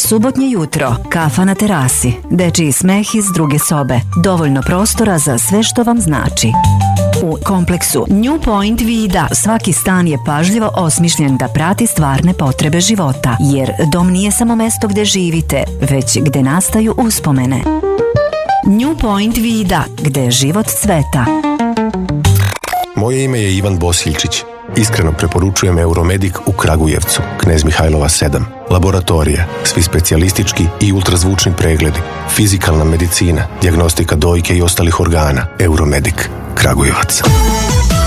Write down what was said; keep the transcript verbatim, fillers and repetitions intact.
Subotnje jutro, kafa na terasi, dečiji smeh iz druge sobe, dovoljno prostora za sve što vam znači. U kompleksu New Point Vida svaki stan je pažljivo osmišljen da prati stvarne potrebe života, jer dom nije samo mesto gde živite, već gde nastaju uspomene. New Point Vida, gde život cveta. Moje ime je Ivan Bosiljčić. Iskreno preporučujem Euromedik u Kragujevcu, Knez Mihajlova sedam. Laboratorija, svi specijalistički i ultrazvučni pregledi, fizikalna medicina, dijagnostika dojke i ostalih organa. Euromedik, Kragujevac.